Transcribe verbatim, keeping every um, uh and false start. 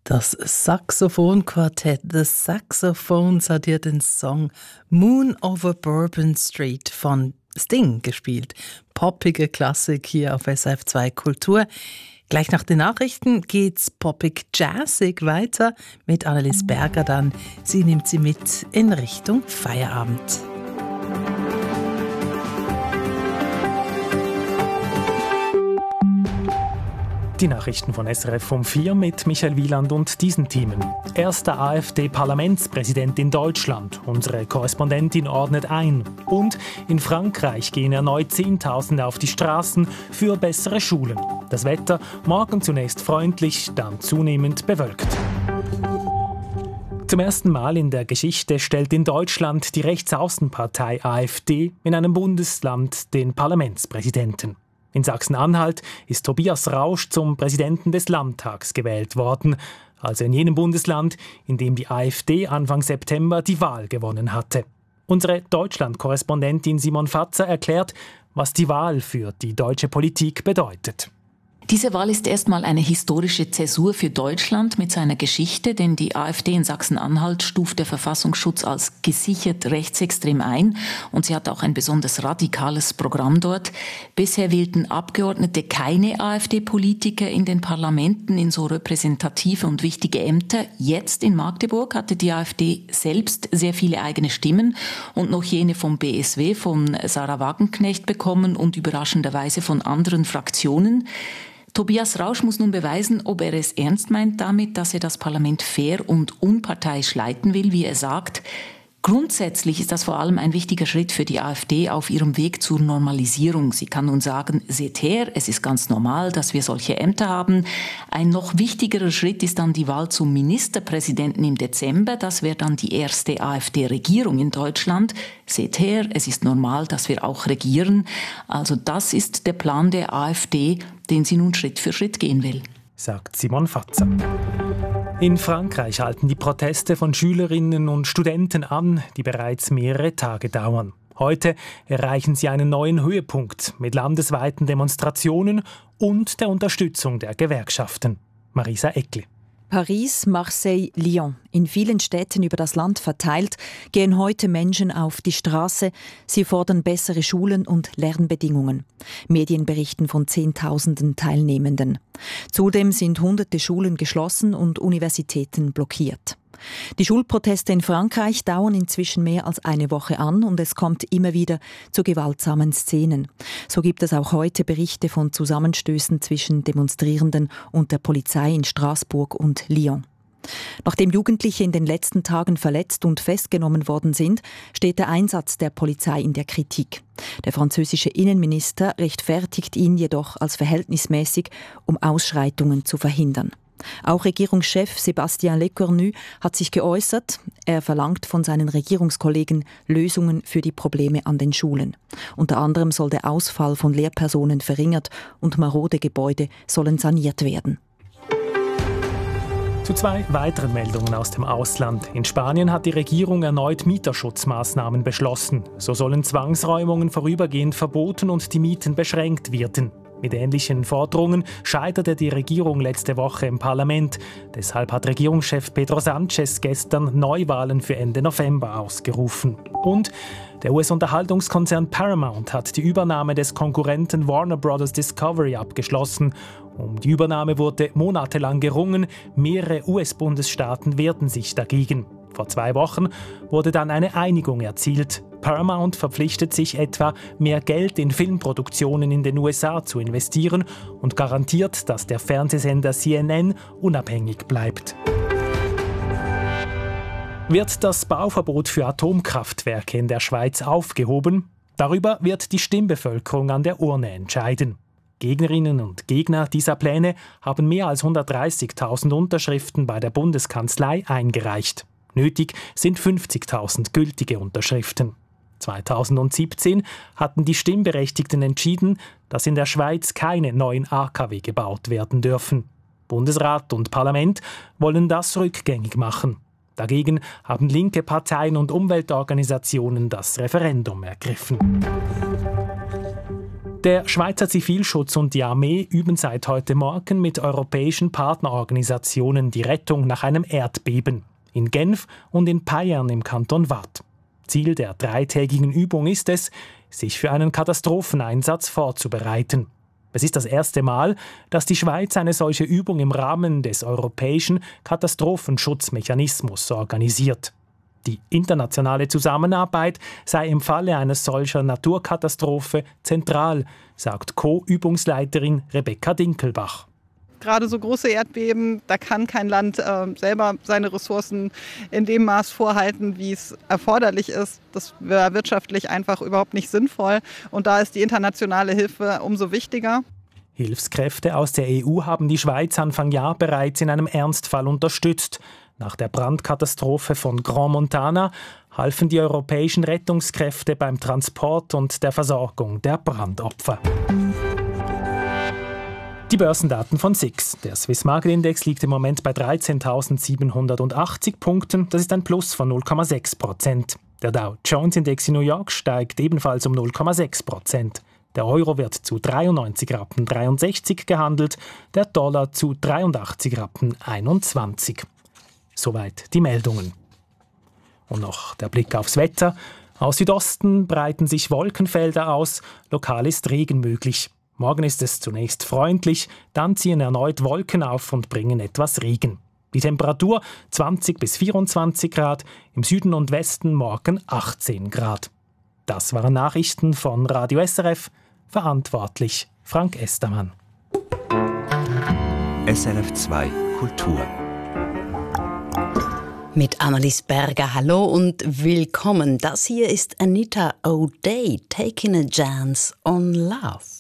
Das Saxophonquartett The Saxophones hat hier den Song Moon over Bourbon Street von Sting gespielt. Poppige Klassik hier auf S R F zwei Kultur. Gleich nach den Nachrichten geht's poppig jazzig weiter mit Annelies Berger dann. Sie nimmt sie mit in Richtung Feierabend. Die Nachrichten von S R F um vier mit Michael Wieland und diesen Themen. Erster AfD-Parlamentspräsident in Deutschland. Unsere Korrespondentin ordnet ein. Und in Frankreich gehen erneut Zehntausende auf die Straßen für bessere Schulen. Das Wetter morgen zunächst freundlich, dann zunehmend bewölkt. Zum ersten Mal in der Geschichte stellt in Deutschland die Rechtsaußenpartei AfD in einem Bundesland den Parlamentspräsidenten. In Sachsen-Anhalt ist Tobias Rausch zum Präsidenten des Landtags gewählt worden, also in jenem Bundesland, in dem die AfD Anfang September die Wahl gewonnen hatte. Unsere Deutschland-Korrespondentin Simon Fatzer erklärt, was die Wahl für die deutsche Politik bedeutet. Diese Wahl ist erstmal eine historische Zäsur für Deutschland mit seiner Geschichte, denn die AfD in Sachsen-Anhalt stuft der Verfassungsschutz als gesichert rechtsextrem ein und sie hat auch ein besonders radikales Programm dort. Bisher wählten Abgeordnete keine AfD-Politiker in den Parlamenten in so repräsentative und wichtige Ämter. Jetzt in Magdeburg hatte die AfD selbst sehr viele eigene Stimmen und noch jene vom B S W, von Sarah Wagenknecht bekommen und überraschenderweise von anderen Fraktionen. Tobias Rausch muss nun beweisen, ob er es ernst meint damit, dass er das Parlament fair und unparteiisch leiten will, wie er sagt. Grundsätzlich ist das vor allem ein wichtiger Schritt für die AfD auf ihrem Weg zur Normalisierung. Sie kann nun sagen, seht her, es ist ganz normal, dass wir solche Ämter haben. Ein noch wichtigerer Schritt ist dann die Wahl zum Ministerpräsidenten im Dezember. Das wäre dann die erste AfD-Regierung in Deutschland. Seht her, es ist normal, dass wir auch regieren. Also das ist der Plan der AfD, den sie nun Schritt für Schritt gehen will, sagt Simon Fatzer. In Frankreich halten die Proteste von Schülerinnen und Studenten an, die bereits mehrere Tage dauern. Heute erreichen sie einen neuen Höhepunkt mit landesweiten Demonstrationen und der Unterstützung der Gewerkschaften. Marisa Eckli. Paris, Marseille, Lyon. In vielen Städten über das Land verteilt gehen heute Menschen auf die Straße. Sie fordern bessere Schulen und Lernbedingungen. Medien berichten von Zehntausenden Teilnehmenden. Zudem sind hunderte Schulen geschlossen und Universitäten blockiert. Die Schulproteste in Frankreich dauern inzwischen mehr als eine Woche an und es kommt immer wieder zu gewaltsamen Szenen. So gibt es auch heute Berichte von Zusammenstößen zwischen Demonstrierenden und der Polizei in Straßburg und Lyon. Nachdem Jugendliche in den letzten Tagen verletzt und festgenommen worden sind, steht der Einsatz der Polizei in der Kritik. Der französische Innenminister rechtfertigt ihn jedoch als verhältnismäßig, um Ausschreitungen zu verhindern. Auch Regierungschef Sébastien Lecornu hat sich geäußert. Er verlangt von seinen Regierungskollegen Lösungen für die Probleme an den Schulen. Unter anderem soll der Ausfall von Lehrpersonen verringert und marode Gebäude sollen saniert werden. Zu zwei weiteren Meldungen aus dem Ausland. In Spanien hat die Regierung erneut Mieterschutzmaßnahmen beschlossen. So sollen Zwangsräumungen vorübergehend verboten und die Mieten beschränkt werden. Mit ähnlichen Forderungen scheiterte die Regierung letzte Woche im Parlament. Deshalb hat Regierungschef Pedro Sánchez gestern Neuwahlen für Ende November ausgerufen. Und der U S-Unterhaltungskonzern Paramount hat die Übernahme des Konkurrenten Warner Bros. Discovery abgeschlossen. Um die Übernahme wurde monatelang gerungen. Mehrere U S-Bundesstaaten wehrten sich dagegen. Vor zwei Wochen wurde dann eine Einigung erzielt. Paramount verpflichtet sich etwa, mehr Geld in Filmproduktionen in den U S A zu investieren und garantiert, dass der Fernsehsender C N N unabhängig bleibt. Wird das Bauverbot für Atomkraftwerke in der Schweiz aufgehoben? Darüber wird die Stimmbevölkerung an der Urne entscheiden. Gegnerinnen und Gegner dieser Pläne haben mehr als hundertdreißigtausend Unterschriften bei der Bundeskanzlei eingereicht. Nötig sind fünfzigtausend gültige Unterschriften. zweitausendsiebzehn hatten die Stimmberechtigten entschieden, dass in der Schweiz keine neuen A K W gebaut werden dürfen. Bundesrat und Parlament wollen das rückgängig machen. Dagegen haben linke Parteien und Umweltorganisationen das Referendum ergriffen. Der Schweizer Zivilschutz und die Armee üben seit heute Morgen mit europäischen Partnerorganisationen die Rettung nach einem Erdbeben. In Genf und in Payerne im Kanton Waadt. Ziel der dreitägigen Übung ist es, sich für einen Katastropheneinsatz vorzubereiten. Es ist das erste Mal, dass die Schweiz eine solche Übung im Rahmen des europäischen Katastrophenschutzmechanismus organisiert. Die internationale Zusammenarbeit sei im Falle einer solcher Naturkatastrophe zentral, sagt Co-Übungsleiterin Rebecca Dinkelbach. Gerade so große Erdbeben, da kann kein Land äh, selber seine Ressourcen in dem Maß vorhalten, wie es erforderlich ist. Das wäre wirtschaftlich einfach überhaupt nicht sinnvoll. Und da ist die internationale Hilfe umso wichtiger. Hilfskräfte aus der E U haben die Schweiz Anfang Jahr bereits in einem Ernstfall unterstützt. Nach der Brandkatastrophe von Grand Montana halfen die europäischen Rettungskräfte beim Transport und der Versorgung der Brandopfer. Die Börsendaten von S I X. Der Swiss Market Index liegt im Moment bei dreizehntausendsiebenhundertachtzig Punkten. Das ist ein Plus von null Komma sechs Prozent. Der Dow Jones Index in New York steigt ebenfalls um null Komma sechs Prozent. Der Euro wird zu dreiundneunzig Rappen dreiundsechzig gehandelt, der Dollar zu dreiundachtzig Rappen einundzwanzig. Soweit die Meldungen. Und noch der Blick aufs Wetter. Aus Südosten breiten sich Wolkenfelder aus, lokal ist Regen möglich. Morgen ist es zunächst freundlich, dann ziehen erneut Wolken auf und bringen etwas Regen. Die Temperatur zwanzig bis vierundzwanzig Grad, im Süden und Westen morgen achtzehn Grad. Das waren Nachrichten von Radio S R F, verantwortlich Frank Estermann. S R F zwei Kultur. Mit Annelies Berger, hallo und willkommen. Das hier ist Anita O'Day, Taking a Chance on Love.